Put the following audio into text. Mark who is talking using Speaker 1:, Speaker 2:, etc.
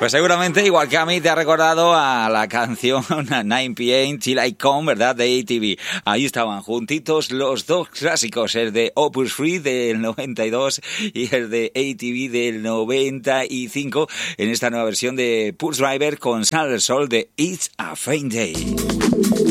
Speaker 1: Pues seguramente, igual que a mí, te ha recordado a la canción 9 p.m. Till I Come, ¿verdad? De ATV. Ahí estaban juntitos los dos clásicos, el de Opus Free del 92 y el de ATV del 95, en esta nueva versión de Pulse Driver con Sal el Sol de It's a Fine Day.